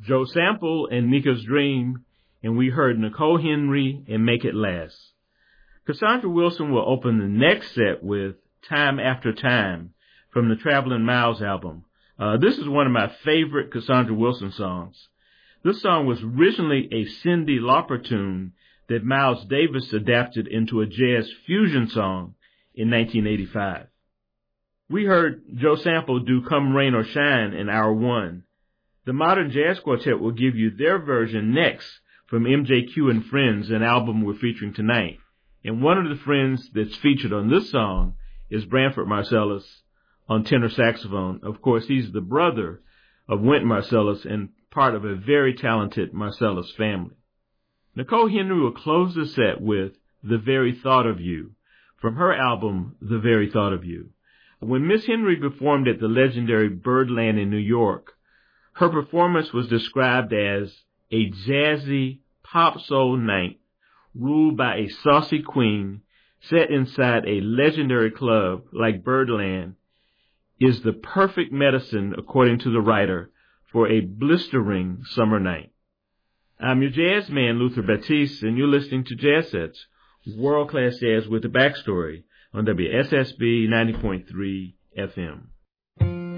Joe Sample and Mika's Dream, and we heard Nicole Henry and Make It Last. Cassandra Wilson will open the next set with Time After Time from the Traveling Miles album. This is one of my favorite Cassandra Wilson songs. This song was originally a Cyndi Lauper tune that Miles Davis adapted into a jazz fusion song in 1985. We heard Joe Sample do Come Rain or Shine in hour one. The Modern Jazz Quartet will give you their version next from MJQ and Friends, an album we're featuring tonight. And one of the friends that's featured on this song is Branford Marsalis on tenor saxophone. Of course, he's the brother of Wynton Marsalis and part of a very talented Marsalis family. Nicole Henry will close the set with The Very Thought of You from her album, The Very Thought of You. When Miss Henry performed at the legendary Birdland in New York, her performance was described as a jazzy pop soul night ruled by a saucy queen set inside a legendary club like Birdland is the perfect medicine, according to the writer, for a blistering summer night. I'm your jazz man, Luther Batiste, and you're listening to Jazz Sets, world-class jazz with a backstory on WSSB 90.3 FM.